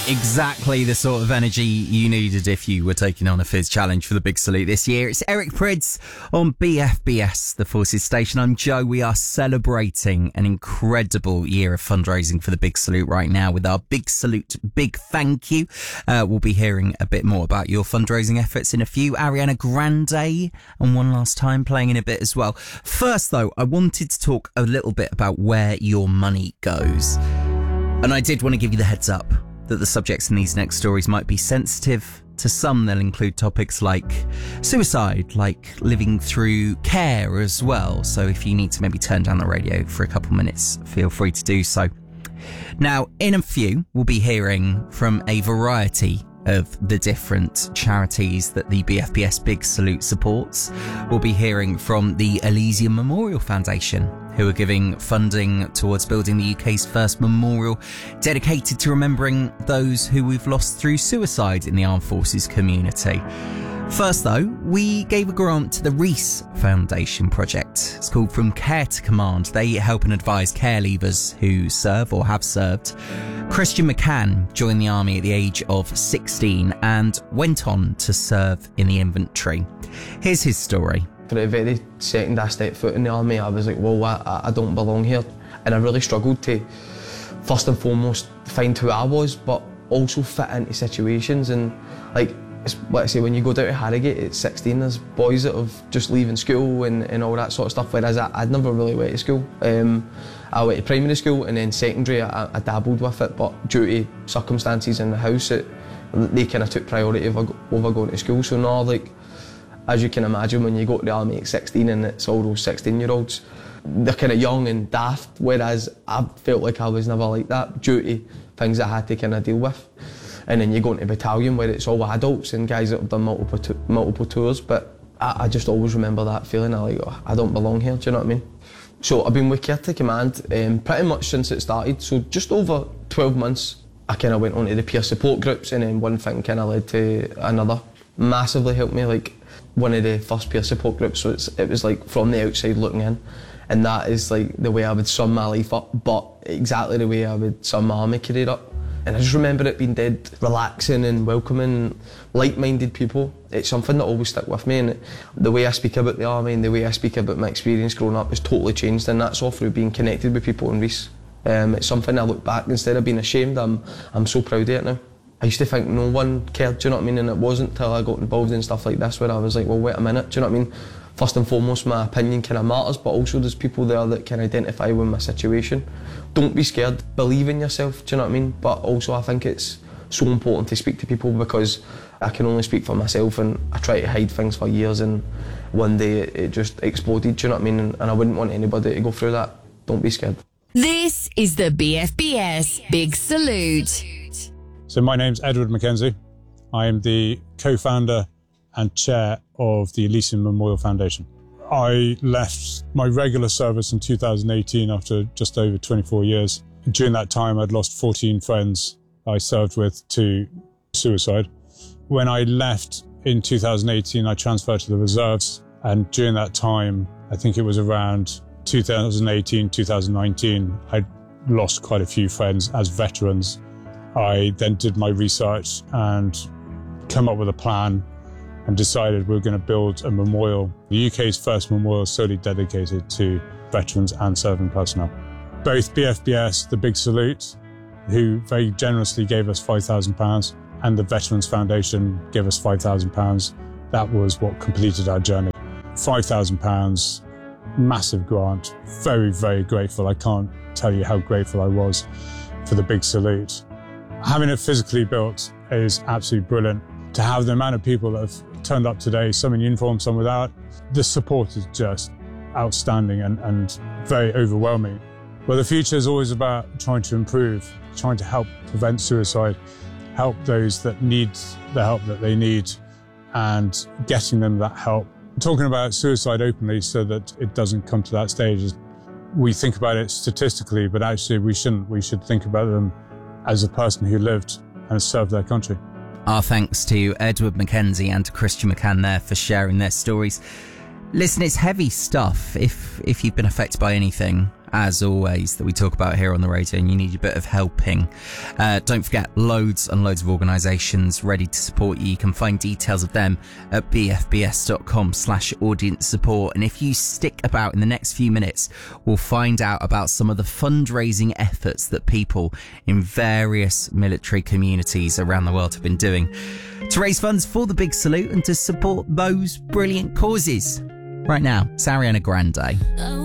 Exactly the sort of energy you needed if you were taking on a Fizz challenge for the Big Salute this year. It's Eric Prydz on BFBS, the Forces station. I'm Joe. We are celebrating an incredible year of fundraising for the Big Salute right now with our Big Salute Big Thank You. We'll be hearing a bit more about your fundraising efforts in a few. Ariana Grande and One Last Time playing in a bit as well. First, though, I wanted to talk a little bit about where your money goes. And I did want to give you the heads up that the subjects in these next stories might be sensitive. To some, they'll include topics like suicide, like living through care as well. So if you need to maybe turn down the radio for a couple minutes, feel free to do so. Now, in a few, we'll be hearing from a variety of the different charities that the BFBS Big Salute supports. We'll be hearing from the Elysium Memorial Foundation, who are giving funding towards building the UK's first memorial dedicated to remembering those who we've lost through suicide in the armed forces community. First, though, we gave a grant to the Rees Foundation project. It's called From Care to Command. They help and advise care leavers who serve or have served. Christian McCann joined the army at the age of 16 and went on to serve in the infantry. Here's his story. For the very second I stepped foot in the army, I was like, well, I don't belong here. And I really struggled to, first and foremost, find who I was, but also fit into situations. And like, let's say when you go down to Harrogate at 16, there's boys that have just leaving school and all that sort of stuff, whereas I'd never really went to school. I went to primary school, and then secondary I dabbled with it, but due to circumstances in the house, they kind of took priority over going to school. So now, like, as you can imagine, when you go to the army at 16 and it's all those 16-year-olds, they're kind of young and daft, whereas I felt like I was never like that due to things I had to kind of deal with. And then you go into battalion where it's all adults and guys that have done multiple tours, but I just always remember that feeling of like, oh, I don't belong here, do you know what I mean? So I've been with Care to Command pretty much since it started, so just over 12 months I kind of went on to the peer support groups, and then one thing kind of led to another. Massively helped me, like one of the first peer support groups, so it was like from the outside looking in, and that is like the way I would sum my life up, but exactly the way I would sum my army career up. And I just remember it being dead relaxing and welcoming, like-minded people. It's something that always stuck with me, and the way I speak about the army and the way I speak about my experience growing up has totally changed, and that's all through being connected with people in Rees. It's something I look back, instead of being ashamed, I'm so proud of it now. I used to think no one cared, do you know what I mean? And it wasn't until I got involved in stuff like this where I was like, well, wait a minute, do you know what I mean? First and foremost, my opinion kind of matters, but also there's people there that can identify with my situation. Don't be scared, believe in yourself, do you know what I mean? But also I think it's so important to speak to people, because I can only speak for myself, and I tried to hide things for years, and one day it just exploded, do you know what I mean? And I wouldn't want anybody to go through that. Don't be scared. This is the BFBS Big Salute. So my name's Edward Mackenzie. I am the co-founder and chair of the Elysium Memorial Foundation. I left my regular service in 2018 after just over 24 years. During that time, I'd lost 14 friends I served with to suicide. When I left in 2018, I transferred to the reserves. And during that time, I think it was around 2018, 2019, I'd lost quite a few friends as veterans. I then did my research and came up with a plan and decided we were going to build a memorial, the UK's first memorial solely dedicated to veterans and serving personnel. Both BFBS, the Big Salute, who very generously gave us £5,000, and the Veterans Foundation gave us £5,000. That was what completed our journey. £5,000, massive grant, very, very grateful. I can't tell you how grateful I was for the Big Salute. Having it physically built is absolutely brilliant. To have the amount of people that have turned up today, some in uniform, some without, the support is just outstanding and very overwhelming. Well, the future is always about trying to improve, trying to help prevent suicide, help those that need the help that they need, and getting them that help. Talking about suicide openly so that it doesn't come to that stage. We think about it statistically, but actually we shouldn't. We should think about them as a person who lived and served their country. Our thanks to Edward Mackenzie and to Christian McCann there for sharing their stories. Listen, it's heavy stuff. If you've been affected by anything, as always, that we talk about here on the radio, and you need a bit of helping, don't forget, loads and loads of organisations ready to support you. You can find details of them at bfbs.com/audience support. And if you stick about in the next few minutes, we'll find out about some of the fundraising efforts that people in various military communities around the world have been doing to raise funds for the Big Salute and to support those brilliant causes. Right now, it's Ariana Grande.